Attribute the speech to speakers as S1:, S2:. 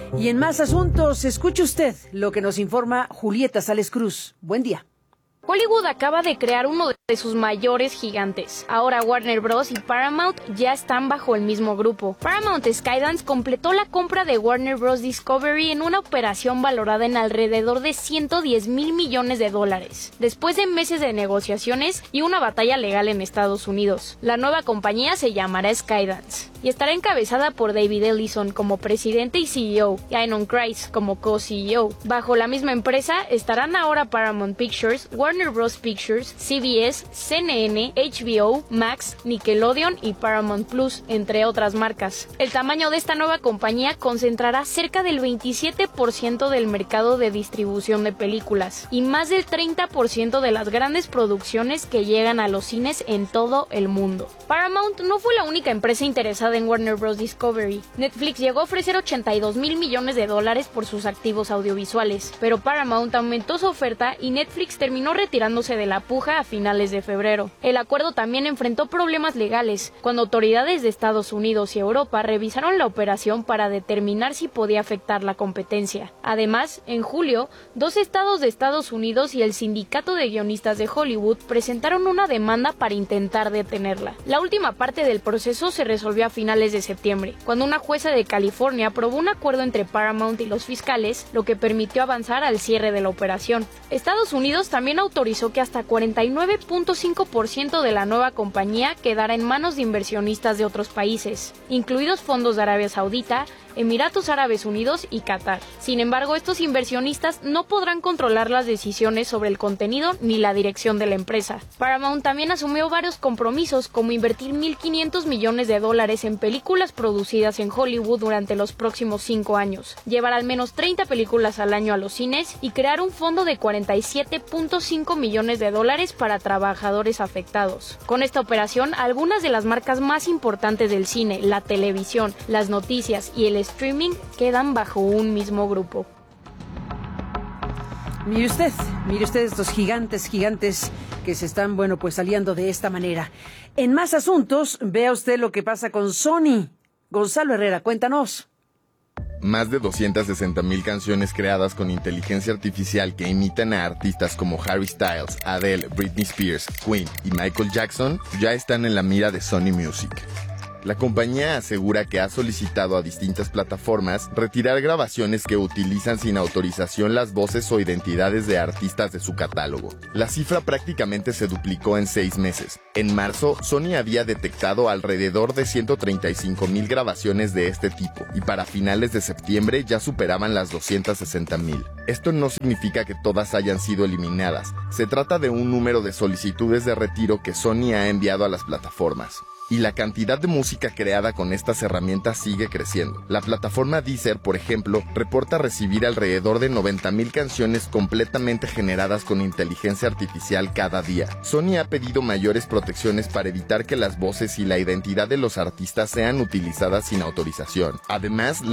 S1: Y en más asuntos, escuche usted lo que nos informa Julieta Sales Cruz. Buen día.
S2: Hollywood acaba de crear uno de sus mayores gigantes. Ahora Warner Bros. Y Paramount ya están bajo el mismo grupo. Paramount Skydance completó la compra de Warner Bros. Discovery en una operación valorada en alrededor de $110 mil millones. Después de meses de negociaciones y una batalla legal en Estados Unidos, la nueva compañía se llamará Skydance y estará encabezada por David Ellison como presidente y CEO y Ainon Kreis como co-CEO. Bajo la misma empresa estarán ahora Paramount Pictures, Warner Bros. Pictures, CBS, CNN, HBO, Max, Nickelodeon y Paramount Plus, entre otras marcas. El tamaño de esta nueva compañía concentrará cerca del 27% del mercado de distribución de películas y más del 30% de las grandes producciones que llegan a los cines en todo el mundo. Paramount no fue la única empresa interesada en Warner Bros. Discovery. Netflix llegó a ofrecer $82 mil millones por sus activos audiovisuales, pero Paramount aumentó su oferta y Netflix terminó retirándose de la puja a finales de febrero. El acuerdo también enfrentó problemas legales, cuando autoridades de Estados Unidos y Europa revisaron la operación para determinar si podía afectar la competencia. Además, en julio, 2 estados de Estados Unidos y el Sindicato de Guionistas de Hollywood presentaron una demanda para intentar detenerla. La última parte del proceso se resolvió a finales de septiembre, cuando una jueza de California aprobó un acuerdo entre Paramount y los fiscales, lo que permitió avanzar al cierre de la operación. Estados Unidos también autorizó que hasta 49.5% de la nueva compañía quedara en manos de inversionistas de otros países, incluidos fondos de Arabia Saudita, Emiratos Árabes Unidos y Qatar. Sin embargo, estos inversionistas no podrán controlar las decisiones sobre el contenido ni la dirección de la empresa. Paramount también asumió varios compromisos, como invertir $1.500 millones en películas producidas en Hollywood durante los próximos 5 años, llevar al menos 30 películas al año a los cines y crear un fondo de $47.5 millones para trabajadores afectados. Con esta operación, algunas de las marcas más importantes del cine, la televisión, las noticias y el streaming quedan bajo un mismo grupo.
S1: Mire usted estos gigantes que se están, aliando de esta manera. En más asuntos, vea usted lo que pasa con Sony. Gonzalo Herrera, cuéntanos.
S3: Más de 260,000 canciones creadas con inteligencia artificial que imitan a artistas como Harry Styles, Adele, Britney Spears, Queen y Michael Jackson ya están en la mira de Sony Music. La compañía asegura que ha solicitado a distintas plataformas retirar grabaciones que utilizan sin autorización las voces o identidades de artistas de su catálogo. La cifra prácticamente se duplicó en 6 meses. En marzo, Sony había detectado alrededor de 135,000 grabaciones de este tipo, y para finales de septiembre ya superaban las 260,000. Esto no significa que todas hayan sido eliminadas. Se trata de un número de solicitudes de retiro que Sony ha enviado a las plataformas. Y la cantidad de música creada con estas herramientas sigue creciendo. La plataforma Deezer, por ejemplo, reporta recibir alrededor de 90,000 canciones completamente generadas con inteligencia artificial cada día. Sony ha pedido mayores protecciones para evitar que las voces y la identidad de los artistas sean utilizadas sin autorización. Además,